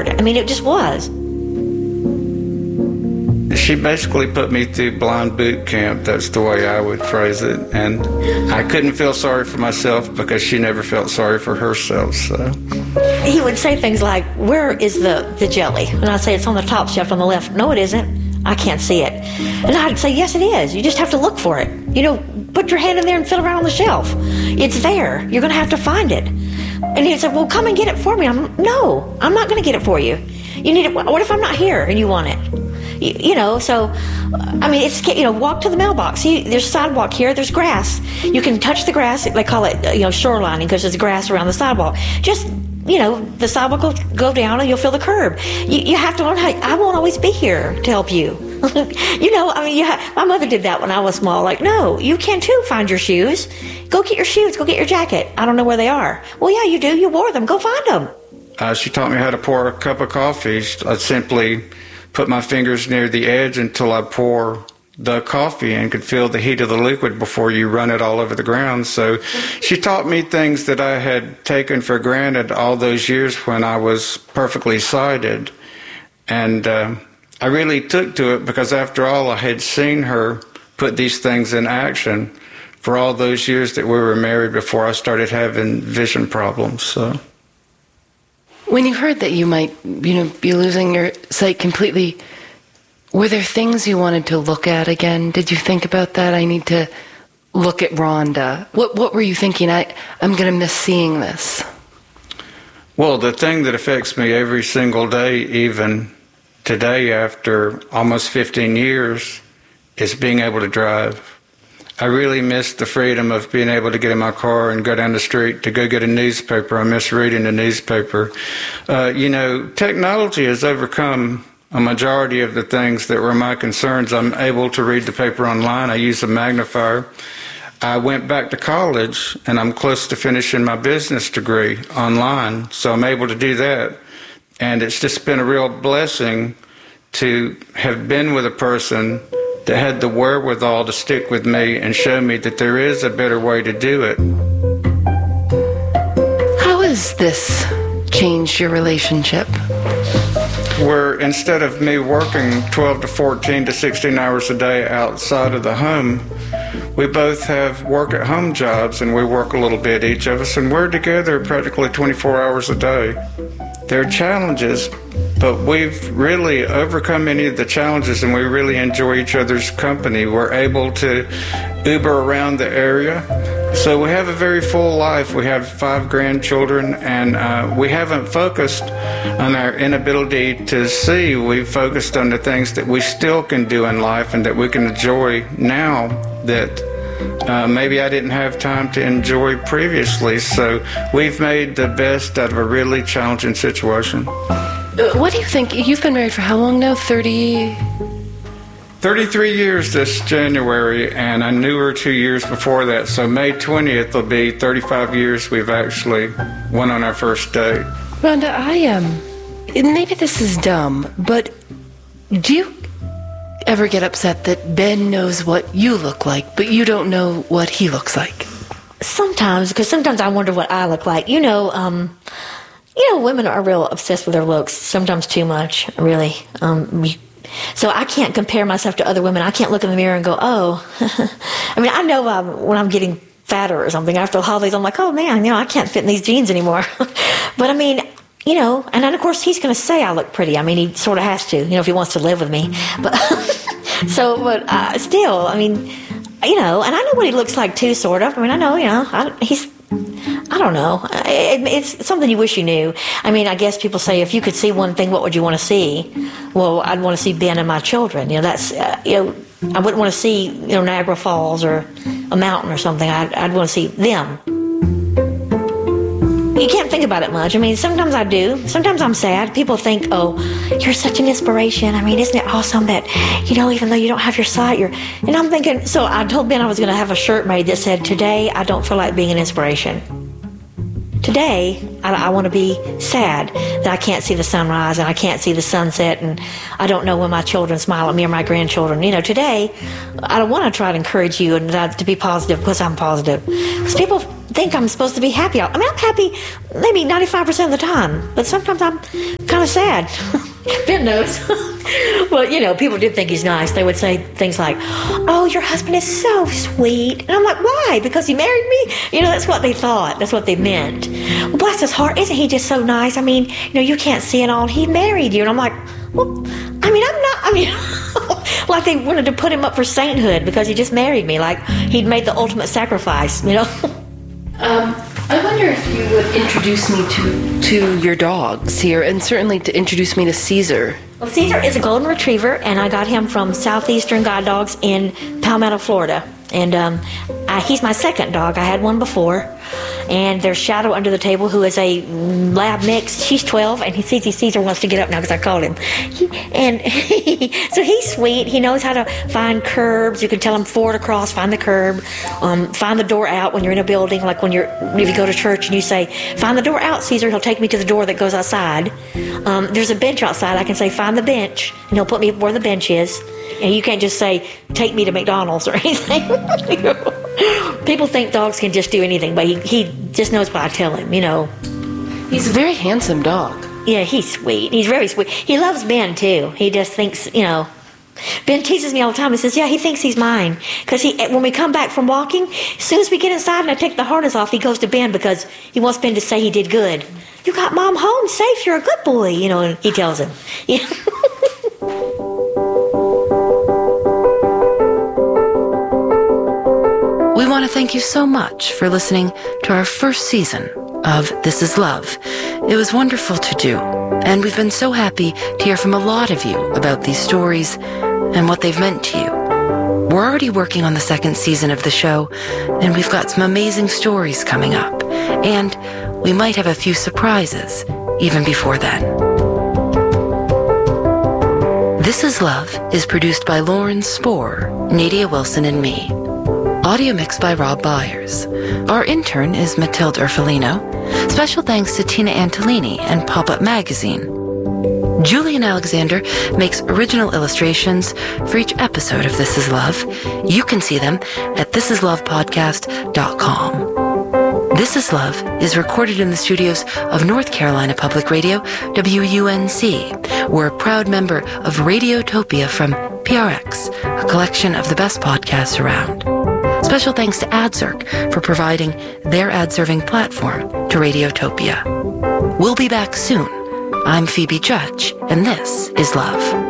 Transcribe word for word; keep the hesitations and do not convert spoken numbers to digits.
hard. I mean, it just was. She basically put me through blind boot camp. That's the way I would phrase it. And I couldn't feel sorry for myself because she never felt sorry for herself. So he would say things like, where is the, the jelly? And I'd say, it's on the top shelf on the left. No, it isn't. I can't see it. And I'd say, yes, it is. You just have to look for it. You know, put your hand in there and feel around on the shelf. It's there. You're going to have to find it. And he'd say, well, come and get it for me. I'm, no, I'm not going to get it for you. You need it. What if I'm not here and you want it? You, you know, so, I mean, it's, you know, walk to the mailbox. See, there's a sidewalk here. There's grass. You can touch the grass. They call it, you know, shorelining because there's grass around the sidewalk. Just, you know, the sidewalk will go down and you'll feel the curb. You, you have to learn how, I won't always be here to help you. You know, I mean, yeah, my mother did that when I was small. Like, no, you can too find your shoes. Go get your shoes. Go get your jacket. I don't know where they are. Well, yeah, you do. You wore them. Go find them. Uh, she taught me how to pour a cup of coffee. I'd simply put my fingers near the edge until I pour the coffee and could feel the heat of the liquid before you run it all over the ground. So she taught me things that I had taken for granted all those years when I was perfectly sighted. And uh, I really took to it because after all, I had seen her put these things in action for all those years that we were married before I started having vision problems. So. When you heard that you might, you know, be losing your sight completely, were there things you wanted to look at again? Did you think about that? I need to look at Rhonda. What what were you thinking? I, I'm going to miss seeing this. Well, the thing that affects me every single day, even today after almost fifteen years, is being able to drive. I really miss the freedom of being able to get in my car and go down the street to go get a newspaper. I miss reading the newspaper. Uh, you know, technology has overcome a majority of the things that were my concerns. I'm able to read the paper online. I use a magnifier. I went back to college, and I'm close to finishing my business degree online, so I'm able to do that. And it's just been a real blessing to have been with a person that had the wherewithal to stick with me and show me that there is a better way to do it. How has this changed your relationship? Where instead of me working twelve to fourteen to sixteen hours a day outside of the home, we both have work-at-home jobs, and we work a little bit, each of us, and we're together practically twenty-four hours a day. There are challenges, but we've really overcome any of the challenges, and we really enjoy each other's company. We're able to Uber around the area. So we have a very full life. We have five grandchildren, and uh, we haven't focused on our inability to see. We've focused on the things that we still can do in life and that we can enjoy now that uh, maybe I didn't have time to enjoy previously. So we've made the best out of a really challenging situation. What do you think? You've been married for how long now? thirty? thirty-three years this January, and I knew her two years before that. So May twentieth will be thirty-five years we've actually went on our first date. Rhonda, I am, um, maybe this is dumb, but do you ever get upset that Ben knows what you look like, but you don't know what he looks like? Sometimes, because sometimes I wonder what I look like. You know, um, you know, women are real obsessed with their looks, sometimes too much, really. Um, we, so I can't compare myself to other women. I can't look in the mirror and go, oh. I mean, I know um, when I'm getting fatter or something, after the holidays, I'm like, oh, man, you know, I can't fit in these jeans anymore. But, I mean, you know, and then, of course, he's going to say I look pretty. I mean, he sort of has to, you know, if he wants to live with me. But so, but uh, still, I mean, you know, and I know what he looks like, too, sort of. I mean, I know, you know, I, he's... I don't know. It, it's something you wish you knew. I mean, I guess people say, if you could see one thing, what would you want to see? Well, I'd want to see Ben and my children. You know, that's, uh, you know, I wouldn't want to see, you know, Niagara Falls or a mountain or something. I'd, I'd want to see them. You can't think about it much. I mean, sometimes I do. Sometimes I'm sad. People think, oh, you're such an inspiration. I mean, isn't it awesome that, you know, even though you don't have your sight, you're... And I'm thinking, so I told Ben I was going to have a shirt made that said, today I don't feel like being an inspiration. Today today, I, I want to be sad that I can't see the sunrise and I can't see the sunset, and I don't know when my children smile at me or my grandchildren. You know, today, I don't want to try to encourage you and uh, to be positive because I'm positive. Because people think I'm supposed to be happy. I mean, I'm happy maybe ninety-five percent of the time, but sometimes I'm kind of sad. Ben knows. Well, you know, people did think he's nice. They would say things like, "Oh, your husband is so sweet." And I'm like, why? Because he married me? You know, that's what they thought. That's what they meant. Well, bless his heart, isn't he just so nice? I mean, you know, you can't see it all. He married you. And I'm like, well, I mean, I'm not, I mean, like they wanted to put him up for sainthood because he just married me. Like he'd made the ultimate sacrifice, you know? Um, I wonder if you would introduce me to, to your dogs here, and certainly to introduce me to Caesar. Well, Caesar is a golden retriever, and I got him from Southeastern Guide Dogs in Palmetto, Florida. And um, I, he's my second dog. I had one before. And there's Shadow under the table, who is a lab mix. She's twelve, and he sees Caesar wants to get up now because I called him. He, and he, so he's sweet. He knows how to find curbs. You can tell him forward across, find the curb, um, find the door out when you're in a building. Like when you're if you go to church and you say, "Find the door out, Caesar," he'll take me to the door that goes outside. Um, there's a bench outside. I can say, "Find the bench," and he'll put me where the bench is. And you can't just say, "Take me to McDonald's" or anything. You know? People think dogs can just do anything, but he, he just knows what I tell him, you know. He's a very handsome dog. Yeah, he's sweet. He's very sweet. He loves Ben, too. He just thinks, you know. Ben teases me all the time. He says, yeah, he thinks he's mine. Because he, when we come back from walking, as soon as we get inside and I take the harness off, he goes to Ben because he wants Ben to say he did good. "You got Mom home safe. You're a good boy," you know, and he tells him. Yeah. We want to thank you so much for listening to our first season of This Is Love. It was wonderful to do, and we've been so happy to hear from a lot of you about these stories and what they've meant to you. We're already working on the second season of the show, and we've got some amazing stories coming up, and we might have a few surprises even before then. This Is Love is produced by Lauren Spohr, Nadia Wilson, and me. Audio mixed by Rob Byers. Our intern is Matilde Urfolino. Special thanks to Tina Antolini and Pop-Up Magazine. Julian Alexander makes original illustrations for each episode of This Is Love. You can see them at this is love podcast dot com. This Is Love is recorded in the studios of North Carolina Public Radio, W U N C. We're a proud member of Radiotopia from P R X, a collection of the best podcasts around. Special thanks to AdZerk for providing their ad-serving platform to Radiotopia. We'll be back soon. I'm Phoebe Judge, and this is Love.